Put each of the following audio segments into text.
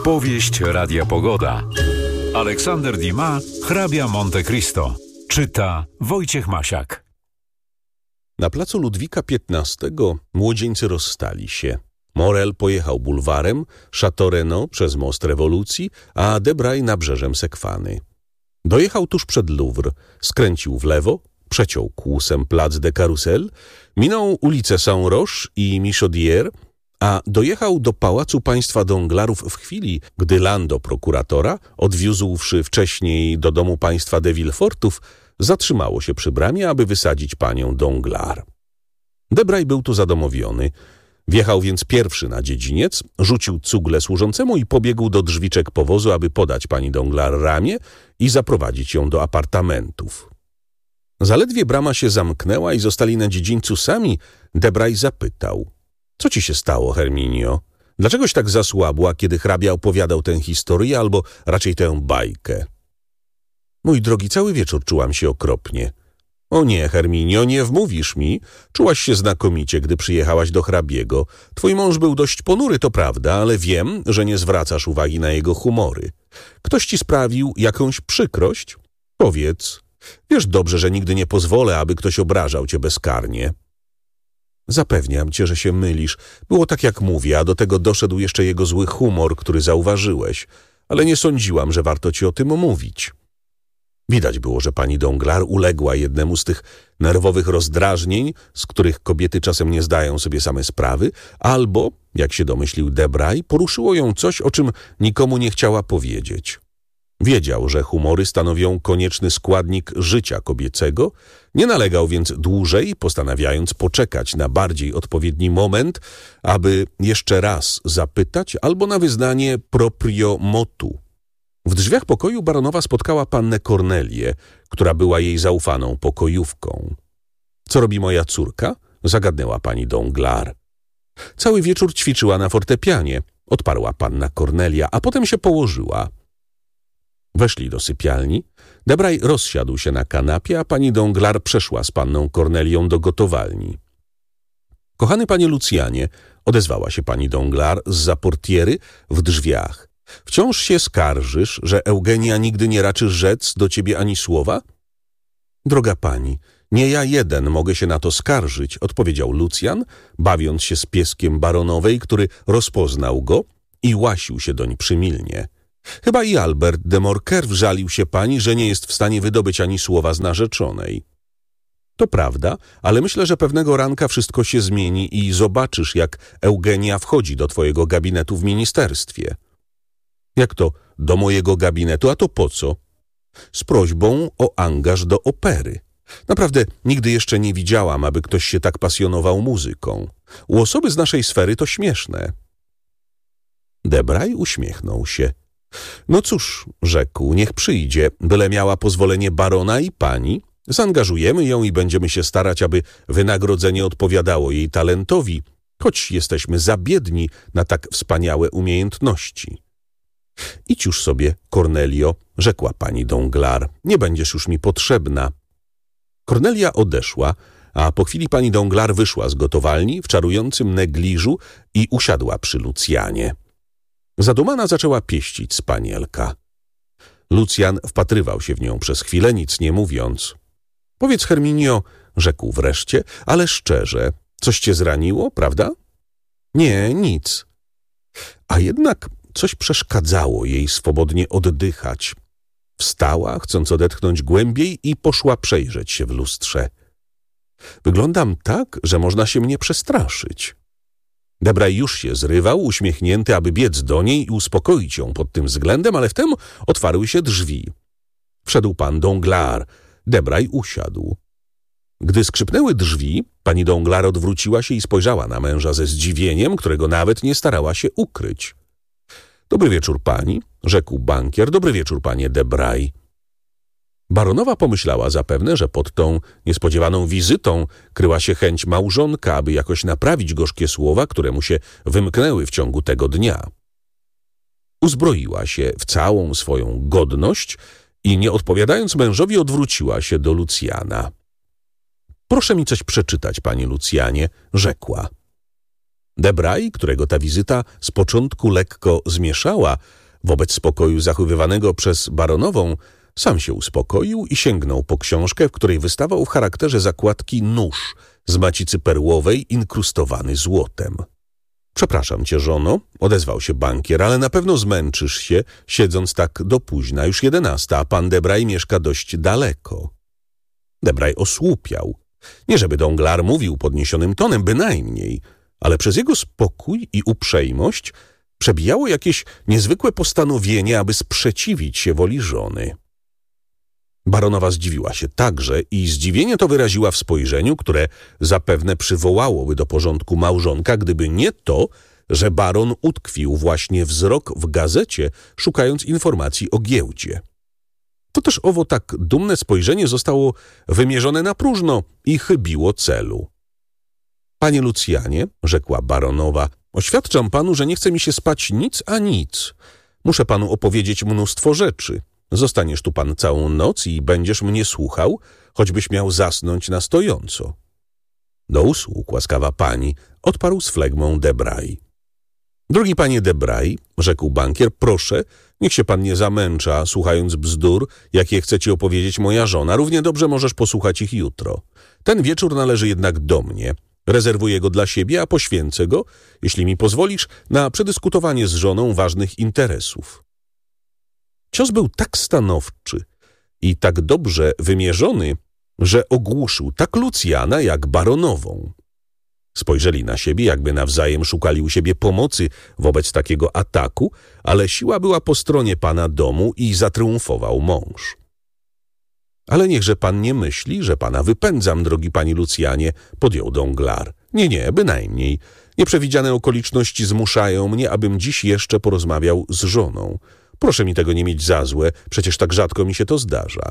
Powieść Radia Pogoda. Aleksander Dumas, hrabia Monte Cristo. Czyta Wojciech Masiak. Na placu Ludwika XV młodzieńcy rozstali się. Morel pojechał bulwarem, Château Renaud przez most rewolucji, a Debray nabrzeżem Sekwany. Dojechał tuż przed Louvre, skręcił w lewo, przeciął kłusem Place de Carrousel, minął ulicę Saint-Roch i Michaudière, a dojechał do pałacu państwa Donglarów w chwili, gdy Lando prokuratora, odwiózłszy wcześniej do domu państwa de Villefortów, zatrzymało się przy bramie, aby wysadzić panią Danglars. Debray był tu zadomowiony. Wjechał więc pierwszy na dziedziniec, rzucił cugle służącemu i pobiegł do drzwiczek powozu, aby podać pani Danglars ramię i zaprowadzić ją do apartamentów. Zaledwie brama się zamknęła i zostali na dziedzińcu sami, Debray zapytał: co ci się stało, Herminio? Dlaczegoś tak zasłabła, kiedy hrabia opowiadał tę historię, albo raczej tę bajkę? Mój drogi, cały wieczór czułam się okropnie. O nie, Herminio, nie wmówisz mi. Czułaś się znakomicie, gdy przyjechałaś do hrabiego. Twój mąż był dość ponury, to prawda, ale wiem, że nie zwracasz uwagi na jego humory. Ktoś ci sprawił jakąś przykrość? Powiedz. Wiesz dobrze, że nigdy nie pozwolę, aby ktoś obrażał cię bezkarnie. Zapewniam cię, że się mylisz. Było tak, jak mówię, a do tego doszedł jeszcze jego zły humor, który zauważyłeś. Ale nie sądziłam, że warto ci o tym mówić. Widać było, że pani Danglars uległa jednemu z tych nerwowych rozdrażnień, z których kobiety czasem nie zdają sobie same sprawy, albo, jak się domyślił Debray, poruszyło ją coś, o czym nikomu nie chciała powiedzieć. Wiedział, że humory stanowią konieczny składnik życia kobiecego, nie nalegał więc dłużej, postanawiając poczekać na bardziej odpowiedni moment, aby jeszcze raz zapytać albo na wyznanie proprio motu. W drzwiach pokoju baronowa spotkała pannę Kornelię, która była jej zaufaną pokojówką. Co robi moja córka? Zagadnęła pani Danglars. Cały wieczór ćwiczyła na fortepianie, odparła panna Kornelia, a potem się położyła. Weszli do sypialni. Debray rozsiadł się na kanapie, a pani Danglars przeszła z panną Kornelią do gotowalni. Kochany panie Lucjanie, odezwała się pani Danglars zza portiery w drzwiach. Wciąż się skarżysz, że Eugenia nigdy nie raczy rzec do ciebie ani słowa? Droga pani, nie ja jeden mogę się na to skarżyć, odpowiedział Lucjan, bawiąc się z pieskiem baronowej, który rozpoznał go i łasił się doń przymilnie. Chyba i Albert de Morcerf żalił się pani, że nie jest w stanie wydobyć ani słowa z narzeczonej. To prawda, ale myślę, że pewnego ranka wszystko się zmieni i zobaczysz, jak Eugenia wchodzi do twojego gabinetu w ministerstwie. Jak to do mojego gabinetu? A to po co? Z prośbą o angaż do opery. Naprawdę nigdy jeszcze nie widziałam, aby ktoś się tak pasjonował muzyką. U osoby z naszej sfery to śmieszne. Debray uśmiechnął się. No cóż, rzekł, niech przyjdzie, byle miała pozwolenie barona i pani. Zaangażujemy ją i będziemy się starać, aby wynagrodzenie odpowiadało jej talentowi, choć jesteśmy za biedni na tak wspaniałe umiejętności. Idź już sobie, Kornelio, rzekła pani Danglars, nie będziesz już mi potrzebna. Kornelia odeszła, a po chwili pani Danglars wyszła z gotowalni w czarującym negliżu i usiadła przy Lucjanie. Zadumana zaczęła pieścić spanielka. Lucjan wpatrywał się w nią przez chwilę, nic nie mówiąc. Powiedz, Herminio, rzekł wreszcie, ale szczerze, coś cię zraniło, prawda? Nie, nic. A jednak coś przeszkadzało jej swobodnie oddychać. Wstała, chcąc odetchnąć głębiej i poszła przejrzeć się w lustrze. Wyglądam tak, że można się mnie przestraszyć. Debray już się zrywał, uśmiechnięty, aby biec do niej i uspokoić ją pod tym względem, ale wtem otwarły się drzwi. Wszedł pan Danglars. Debray usiadł. Gdy skrzypnęły drzwi, pani Danglars odwróciła się i spojrzała na męża ze zdziwieniem, którego nawet nie starała się ukryć. Dobry wieczór pani, rzekł bankier. Dobry wieczór, panie Debray. Baronowa pomyślała zapewne, że pod tą niespodziewaną wizytą kryła się chęć małżonka, aby jakoś naprawić gorzkie słowa, które mu się wymknęły w ciągu tego dnia. Uzbroiła się w całą swoją godność i nie odpowiadając mężowi odwróciła się do Lucjana. Proszę mi coś przeczytać, panie Lucjanie, rzekła. Debray, którego ta wizyta z początku lekko zmieszała, wobec spokoju zachowywanego przez baronową, sam się uspokoił i sięgnął po książkę, w której wystawał w charakterze zakładki nóż z macicy perłowej inkrustowany złotem. Przepraszam cię, żono, odezwał się bankier, ale na pewno zmęczysz się, siedząc tak do późna, już 11, a pan Debray mieszka dość daleko. Debray osłupiał. Nie żeby Danglars mówił podniesionym tonem, bynajmniej, ale przez jego spokój i uprzejmość przebijało jakieś niezwykłe postanowienie, aby sprzeciwić się woli żony. Baronowa zdziwiła się także i zdziwienie to wyraziła w spojrzeniu, które zapewne przywołałoby do porządku małżonka, gdyby nie to, że baron utkwił właśnie wzrok w gazecie, szukając informacji o giełdzie. To też owo tak dumne spojrzenie zostało wymierzone na próżno i chybiło celu. Panie Lucjanie, rzekła baronowa, oświadczam panu, że nie chce mi się spać nic a nic. Muszę panu opowiedzieć mnóstwo rzeczy. Zostaniesz tu pan całą noc i będziesz mnie słuchał, choćbyś miał zasnąć na stojąco. Do usług, łaskawa pani, odparł z flegmą Debray. Drogi panie Debray, rzekł bankier, proszę, niech się pan nie zamęcza, słuchając bzdur, jakie chce ci opowiedzieć moja żona. Równie dobrze możesz posłuchać ich jutro. Ten wieczór należy jednak do mnie. Rezerwuję go dla siebie, a poświęcę go, jeśli mi pozwolisz, na przedyskutowanie z żoną ważnych interesów. Cios był tak stanowczy i tak dobrze wymierzony, że ogłuszył tak Lucjana, jak baronową. Spojrzeli na siebie, jakby nawzajem szukali u siebie pomocy wobec takiego ataku, ale siła była po stronie pana domu i zatriumfował mąż. Ale niechże pan nie myśli, że pana wypędzam, drogi pani Lucjanie, podjął Danglars. Nie, bynajmniej. Nieprzewidziane okoliczności zmuszają mnie, abym dziś jeszcze porozmawiał z żoną. Proszę mi tego nie mieć za złe, przecież tak rzadko mi się to zdarza.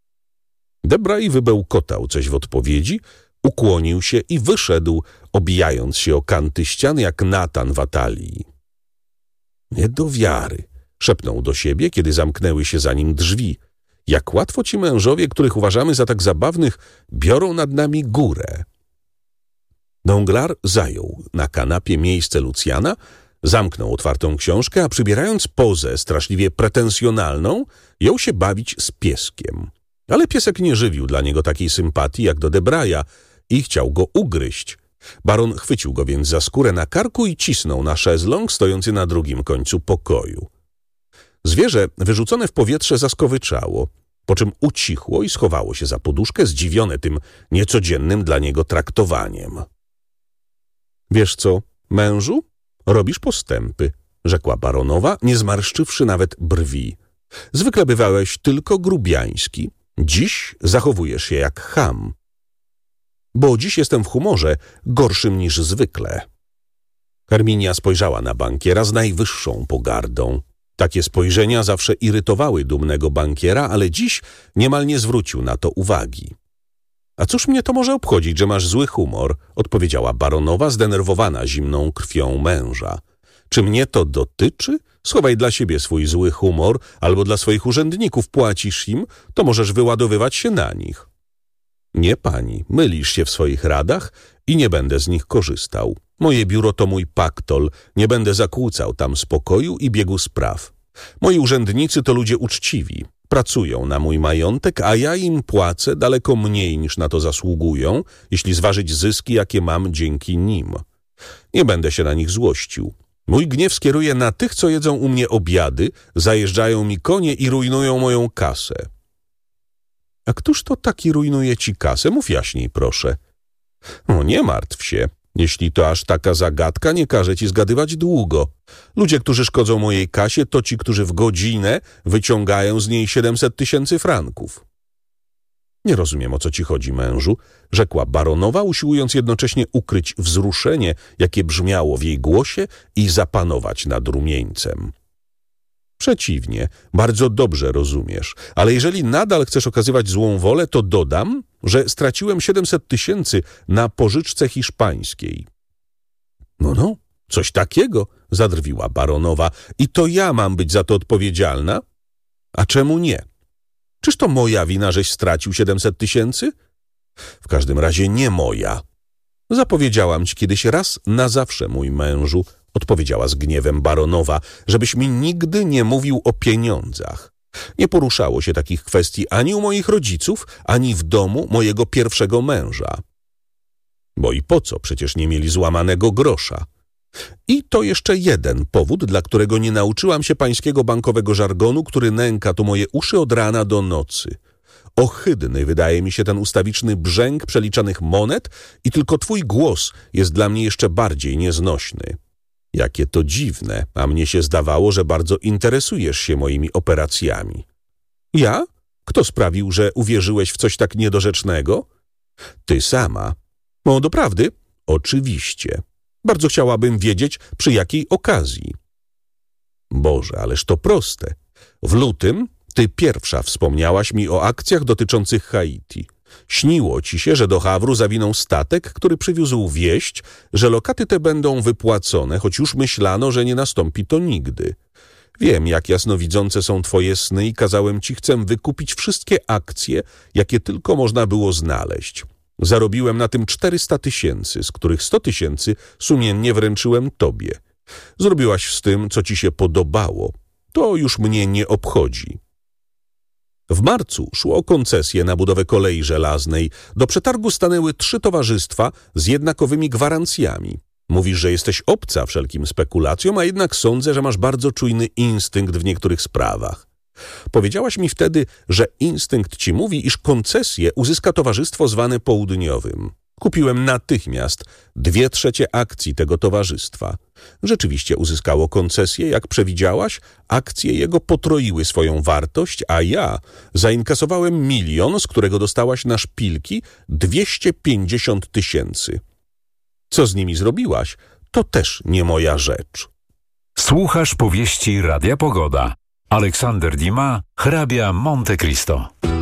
Debray wybełkotał coś w odpowiedzi, ukłonił się i wyszedł, obijając się o kanty ścian jak Natan w Atalii. Nie do wiary, szepnął do siebie, kiedy zamknęły się za nim drzwi. Jak łatwo ci mężowie, których uważamy za tak zabawnych, biorą nad nami górę. Danglars zajął na kanapie miejsce Lucjana, zamknął otwartą książkę, a przybierając pozę straszliwie pretensjonalną, jął się bawić z pieskiem. Ale piesek nie żywił dla niego takiej sympatii jak do Debraya i chciał go ugryźć. Baron chwycił go więc za skórę na karku i cisnął na szezlong stojący na drugim końcu pokoju. Zwierzę wyrzucone w powietrze zaskowyczało, po czym ucichło i schowało się za poduszkę, zdziwione tym niecodziennym dla niego traktowaniem. Wiesz co, mężu? Robisz postępy, rzekła baronowa, nie zmarszczywszy nawet brwi. Zwykle bywałeś tylko grubiański. Dziś zachowujesz się jak cham. Bo dziś jestem w humorze gorszym niż zwykle. Herminia spojrzała na bankiera z najwyższą pogardą. Takie spojrzenia zawsze irytowały dumnego bankiera, ale dziś niemal nie zwrócił na to uwagi. A cóż mnie to może obchodzić, że masz zły humor? Odpowiedziała baronowa, zdenerwowana zimną krwią męża. Czy mnie to dotyczy? Schowaj dla siebie swój zły humor, albo dla swoich urzędników płacisz im, to możesz wyładowywać się na nich. Nie, pani, mylisz się w swoich radach i nie będę z nich korzystał. Moje biuro to mój paktol, nie będę zakłócał tam spokoju i biegu spraw. Moi urzędnicy to ludzie uczciwi, pracują na mój majątek, a ja im płacę daleko mniej niż na to zasługują, jeśli zważyć zyski, jakie mam dzięki nim. Nie będę się na nich złościł. Mój gniew skieruję na tych, co jedzą u mnie obiady, zajeżdżają mi konie i rujnują moją kasę. A któż to taki rujnuje ci kasę? Mów jaśniej, proszę. O, nie martw się. Jeśli to aż taka zagadka, nie każę ci zgadywać długo. Ludzie, którzy szkodzą mojej kasie, to ci, którzy w godzinę wyciągają z niej 700 000 franków. Nie rozumiem, o co ci chodzi, mężu, rzekła baronowa, usiłując jednocześnie ukryć wzruszenie, jakie brzmiało w jej głosie i zapanować nad rumieńcem. Przeciwnie, bardzo dobrze rozumiesz, ale jeżeli nadal chcesz okazywać złą wolę, to dodam, że straciłem 700 000 na pożyczce hiszpańskiej. No, coś takiego, zadrwiła baronowa, i to ja mam być za to odpowiedzialna? A czemu nie? Czyż to moja wina, żeś stracił 700 000? W każdym razie nie moja. Zapowiedziałam ci kiedyś raz na zawsze, mój mężu, odpowiedziała z gniewem baronowa, żebyś mi nigdy nie mówił o pieniądzach. Nie poruszało się takich kwestii ani u moich rodziców, ani w domu mojego pierwszego męża. Bo i po co, przecież nie mieli złamanego grosza. I to jeszcze jeden powód, dla którego nie nauczyłam się pańskiego bankowego żargonu, który nęka tu moje uszy od rana do nocy. Ohydny wydaje mi się ten ustawiczny brzęk przeliczanych monet i tylko twój głos jest dla mnie jeszcze bardziej nieznośny. Jakie to dziwne, a mnie się zdawało, że bardzo interesujesz się moimi operacjami. Ja? Kto sprawił, że uwierzyłeś w coś tak niedorzecznego? Ty sama. O, doprawdy? Oczywiście. Bardzo chciałabym wiedzieć, przy jakiej okazji. Boże, ależ to proste. W lutym ty pierwsza wspomniałaś mi o akcjach dotyczących Haiti. Śniło ci się, że do Hawru zawinął statek, który przywiózł wieść, że lokaty te będą wypłacone, choć już myślano, że nie nastąpi to nigdy. Wiem, jak jasnowidzące są twoje sny i kazałem ci chcę wykupić wszystkie akcje, jakie tylko można było znaleźć. Zarobiłem na tym 400 000, z których 100 000 sumiennie wręczyłem tobie. Zrobiłaś z tym, co ci się podobało. To już mnie nie obchodzi. W marcu szło o koncesję na budowę kolei żelaznej. Do przetargu stanęły 3 towarzystwa z jednakowymi gwarancjami. Mówisz, że jesteś obca wszelkim spekulacjom, a jednak sądzę, że masz bardzo czujny instynkt w niektórych sprawach. Powiedziałaś mi wtedy, że instynkt ci mówi, iż koncesję uzyska towarzystwo zwane Południowym. Kupiłem natychmiast 2/3 akcji tego towarzystwa. Rzeczywiście uzyskało koncesję, jak przewidziałaś, akcje jego potroiły swoją wartość, a ja zainkasowałem 1 000 000, z którego dostałaś na szpilki 250 000. Co z nimi zrobiłaś, to też nie moja rzecz. Słuchasz powieści Radia Pogoda. Aleksander Dumas, hrabia Monte Cristo.